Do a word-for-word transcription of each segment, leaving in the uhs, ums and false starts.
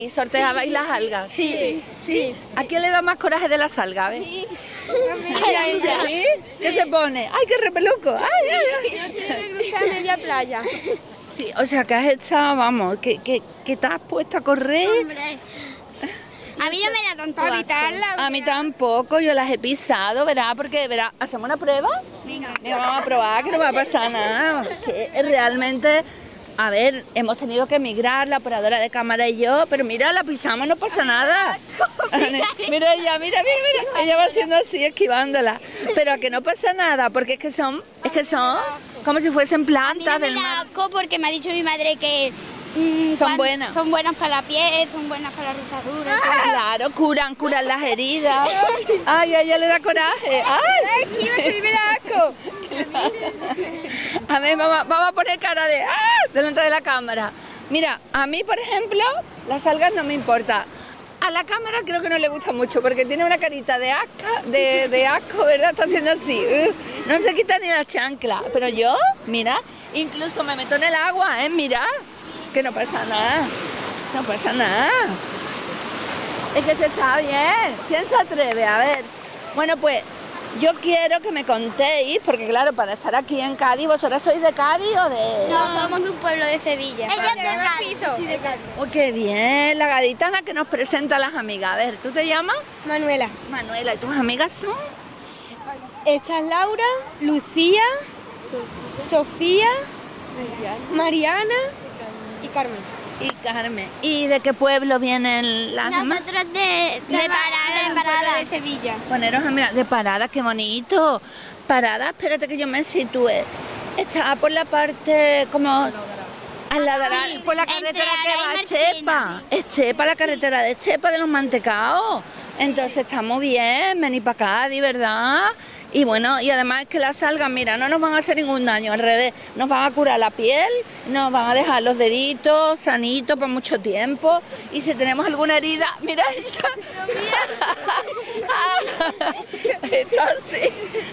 ¿Y sorteabais las algas? Sí, sí. ¿A quién le da más coraje de las algas? A ver. Sí. ¿Sí? ¿Qué se pone? ¡Ay, qué repeluco! ¡Ay, ay, ay! No tiene que cruzar media playa. Sí, o sea, que has estado, vamos, que, que, que te has puesto a correr. Hombre. A mí no me da tanto asco. Evitarla. A mí tampoco, yo las he pisado, ¿verdad? Porque, ¿verdad? ¿Hacemos una prueba? Venga. Venga, vamos a probar, que no va a pasar nada. Que realmente, a ver, hemos tenido que emigrar, la operadora de cámara y yo, pero mira, la pisamos, no pasa nada. Mira ella, mira, mira, mira, ella va haciendo así, esquivándola. Pero a que no pasa nada, porque es que son, es que son como si fuesen A mí no plantas me del da mar. asco porque me ha dicho mi madre que mm, Son cuan- buenas. son buenas para la piel, son buenas para la rosadura. Claro, curan, curan las heridas. Ay, a ella le da coraje. Ay, Aquí me da asco. a ver, vamos, vamos a poner cara de ¡ah! Delante de la cámara. Mira, a mí, por ejemplo, las algas no me importa. A la cámara creo que no le gusta mucho porque tiene una carita de asca, de, de asco, ¿verdad? Está haciendo así. Uh, no se quita ni la chancla. Pero yo, mira, incluso me meto en el agua, ¿eh? Mira, que no pasa nada. No pasa nada. Es que se está bien. ¿Quién se atreve? A ver. Bueno, pues yo quiero que me contéis, porque claro, para estar aquí en Cádiz, ¿vosotras sois de Cádiz o de...? No, somos de un pueblo de Sevilla. Ella es de Cádiz. Sí, de Cádiz. ¡Oh, qué bien! La gaditana que nos presenta a las amigas. A ver, ¿tú te llamas? Manuela. Manuela, ¿y tus amigas son? Esta es Laura, Lucía, Sofía, Mariana y Carmen. Y Carmen. ¿Y de qué pueblo vienen las demás? Nosotros de, de Parada, de Parada, de Sevilla. Poneros a mirar, de Parada, qué bonito. Parada, espérate que yo me sitúe. Está por la parte como... Al lado, Sí, por la entre carretera que va a Aray y Marchena, Estepa. Estepa, la carretera de Estepa de los Mantecaos. Entonces está muy bien, venir para Cádiz, ¿verdad? Y bueno, y además es que las algas, mira, no nos van a hacer ningún daño, al revés, nos van a curar la piel, nos van a dejar los deditos sanitos por mucho tiempo. Y si tenemos alguna herida, mira ella. Está así.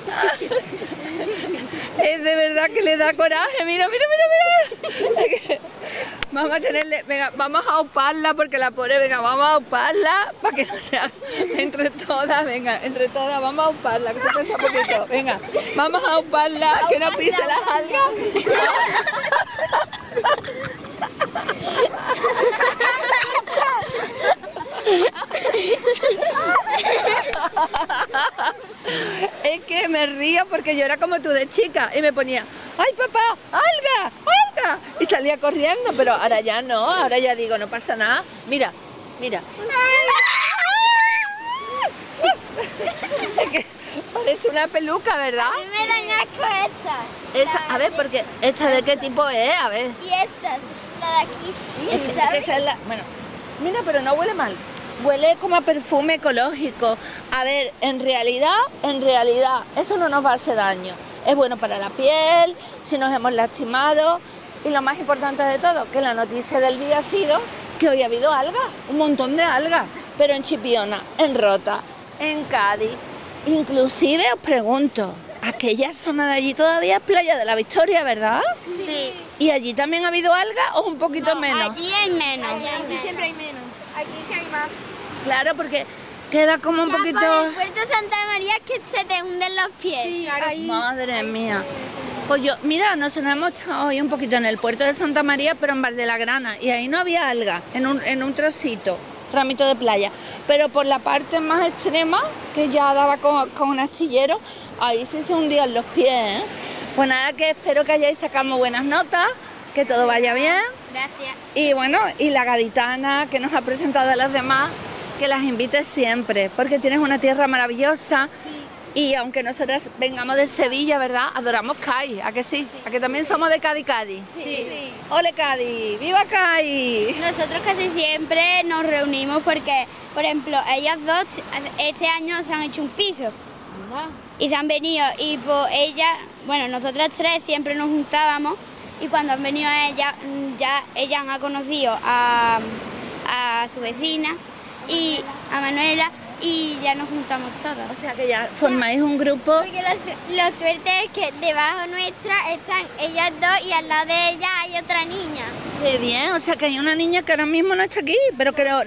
Es de verdad que le da coraje, mira, mira, mira, mira. Vamos a tenerle, venga, vamos a auparla porque la pobre, venga, vamos a auparla para que no sea entre todas, venga, entre todas, vamos a auparla, que se pesa un poquito, venga, vamos a auparla, que no pise las algas. Es que me río porque yo era como tú de chica y me ponía, ¡ay papá, alga, alga! Y salía corriendo, pero ahora ya no, ahora ya digo, no pasa nada. Mira, mira. Es que parece una peluca, ¿verdad? A mí me dan asco estas. Esa, a ver, porque esta de qué tipo es, a ver. Y estas, la de aquí. Es que- es que esa es la- bueno, mira, pero no huele mal. Huele como a perfume ecológico. A ver, en realidad, en realidad, esto no nos va a hacer daño. Es bueno para la piel, si nos hemos lastimado. Y lo más importante de todo, que la noticia del día ha sido que hoy ha habido algas, un montón de algas. Pero en Chipiona, en Rota, en Cádiz. Inclusive os pregunto, aquella zona de allí todavía es Playa de la Victoria, ¿verdad? Sí. ¿Y allí también ha habido algas o un poquito No, menos? Allí hay menos. Aquí siempre hay menos. Aquí sí hay más. Claro, porque queda como un Ya poquito... por el puerto Santa María es que se te hunden los pies. Sí, ahí. Madre mía. Pues yo, mira, nosotros hemos estado hoy un poquito en el puerto de Santa María, pero en Val de la Grana, y ahí no había algas, en un, en un trocito, tramito de playa. Pero por la parte más extrema, que ya daba con, con un astillero, ahí sí se hundían los pies, ¿eh? Pues nada, que espero que hayáis sacado buenas notas, que todo vaya bien. Gracias. Y bueno, y la gaditana que nos ha presentado a las demás, que las invite siempre, porque tienes una tierra maravillosa. Y aunque nosotras vengamos de Sevilla, ¿verdad? Adoramos Cádiz, ¿a que sí? ¿A que también somos de Cádiz, Cádiz? Sí. ¡Ole Cádiz! ¡Viva Cádiz! Nosotros casi siempre nos reunimos porque, por ejemplo, ellas dos este año se han hecho un piso y se han venido y pues ellas, bueno, nosotras tres siempre nos juntábamos y cuando han venido ellas, ya ellas han conocido a, a su vecina y a Manuela y ya nos juntamos todas. O sea que ya formáis un grupo. Porque la, su- la suerte es que debajo nuestra están ellas dos y al lado de ellas hay otra niña. Qué bien, o sea que hay una niña que ahora mismo no está aquí, pero que no,